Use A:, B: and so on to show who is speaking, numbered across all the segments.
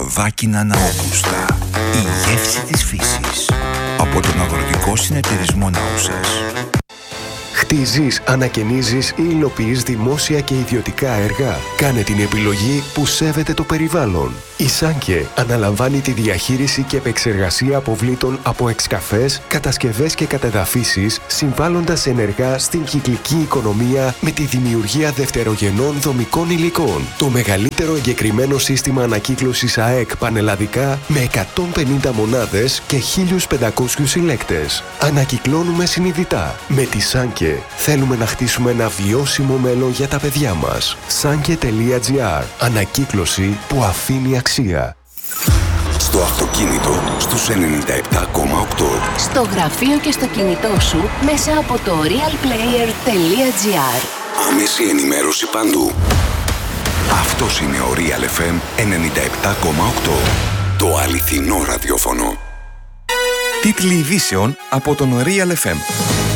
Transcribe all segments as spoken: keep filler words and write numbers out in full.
A: δάκινα Ναόκουστα. Η γεύση της φύσης. Από τον Αγροτικό Συνεταιρισμό Ναούσας.
B: Χτίζεις, ανακαινίζεις ή υλοποιείς δημόσια και ιδιωτικά έργα. Κάνε την επιλογή που σέβεται το περιβάλλον. Η Σάνκε αναλαμβάνει τη διαχείριση και επεξεργασία αποβλήτων από εξκαφές, κατασκευές και κατεδαφίσεις, συμβάλλοντας ενεργά στην κυκλική οικονομία με τη δημιουργία δευτερογενών δομικών υλικών. Το μεγαλύτερο εγκεκριμένο σύστημα ανακύκλωσης ΑΕΚ πανελλαδικά με εκατόν πενήντα μονάδες και χίλιους πεντακόσιους συλλέκτες. Ανακυκλώνουμε συνειδητά. Με τη Σάνκε θέλουμε να χτίσουμε ένα βιώσιμο μέλλον για τα παιδιά μας. Sanke τελεία τζι άρ. Ανακύκλωση που αφήνει αξία.
C: Στο αυτοκίνητο στους ενενήντα επτά κόμμα οκτώ.
D: Στο γραφείο και στο κινητό σου μέσα από το realplayer τελεία τζι άρ.
C: Άμεση ενημέρωση παντού. Αυτός είναι ο Real εφ εμ ενενήντα επτά κόμμα οκτώ. Το αληθινό ραδιόφωνο.
A: Τίτλοι ειδήσεων από τον Real εφ εμ.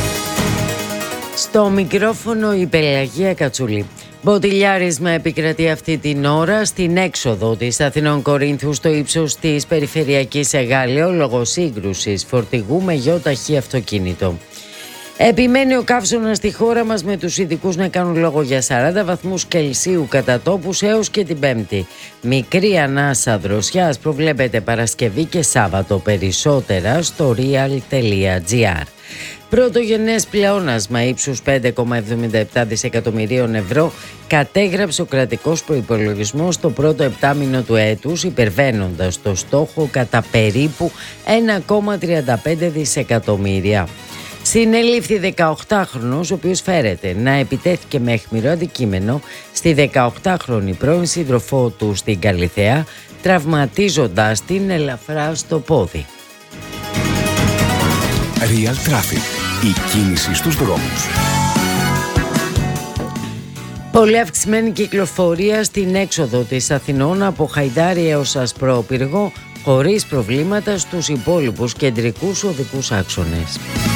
E: Στο μικρόφωνο η Πελαγία Κατσούλη. Μποτιλιάρισμα επικρατεί αυτή την ώρα στην έξοδο της Αθηνών Κορίνθου στο ύψος της περιφερειακής Εγάλεω λόγω σύγκρουσης φορτηγού με γιοταχή αυτοκίνητο. Επιμένει ο καύσωνας στη χώρα μας με τους ειδικούς να κάνουν λόγο για σαράντα βαθμούς Κελσίου κατά τόπους έως και την Πέμπτη. Μικρή ανάσα δροσιάς προβλέπεται Παρασκευή και Σάββατο. Περισσότερα στο real τελεία τζι άρ. Πρωτογενές πλεόνασμα ύψους πέντε κόμμα εβδομήντα επτά δισεκατομμυρίων ευρώ κατέγραψε ο κρατικός προϋπολογισμός το πρώτο επτάμηνο του έτους, υπερβαίνοντας το στόχο κατά περίπου ένα κόμμα τριάντα πέντε δισεκατομμύρια. Συνελήφθη δεκαοκτάχρονος, ο οποίος φέρεται να επιτέθηκε με αιχμηρό αντικείμενο στη δεκαοκτάχρονη πρώην σύντροφό του στην Καλιθέα, τραυματίζοντας την ελαφρά στο πόδι.
C: Real Traffic. Η κίνηση στους δρόμους.
E: Πολύ αυξημένη κυκλοφορία στην έξοδο της Αθηνών από Χαϊδάρι έως Ασπρόπυργο, χωρίς προβλήματα στους υπόλοιπους κεντρικούς οδικούς άξονες.